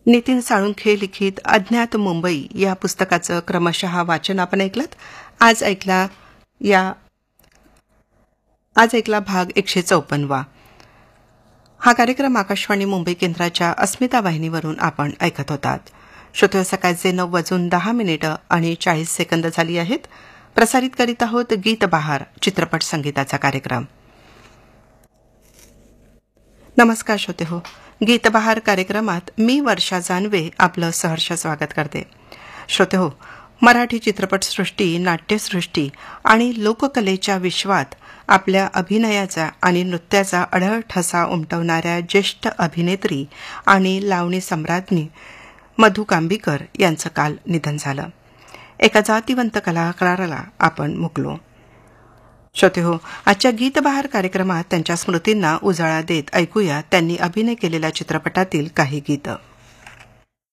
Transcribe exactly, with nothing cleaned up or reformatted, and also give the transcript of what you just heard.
नितीन साळुंखे लिखित अज्ञात मुंबई या पुस्तकाचं क्रमशः वाचन आपण ऐकलत. आज ऐकला या आज ऐकला भाग एकशे चौपन्नवा. हा कार्यक्रम आकाशवाणी मुंबई केंद्राच्या अस्मिता वाहिनीवरून आपण ऐकत होतात. श्रोते, सकाळचे नऊ वाजून दहा मिनिटं आणि चाळीस सेकंद झाली आहेत. प्रसारित करीत आहोत गीत बहार चित्रपट संगीताचा कार्यक्रम. नमस्कार श्रोते हो, गीत बहार कार्यक्रमात मी वर्षा जानवे आपलं सहर्ष स्वागत करते. श्रोते हो, मराठी चित्रपटसृष्टी, नाट्यसृष्टी आणि लोककलेच्या विश्वात आपल्या अभिनयाचा आणि नृत्याचा अढळ ठसा उमटवणाऱ्या ज्येष्ठ अभिनेत्री आणि लावणी सम्राज्ञी मधु कांबीकर यांचं काल निधन झालं. एका जातिवंत कलाकाराला आपण मुकलो. श्रोते हो, आजच्या गीतबहार कार्यक्रमात त्यांच्या स्मृतींना उजाळा देत ऐकूया त्यांनी अभिनय केलेल्या चित्रपटातील काही गीतं.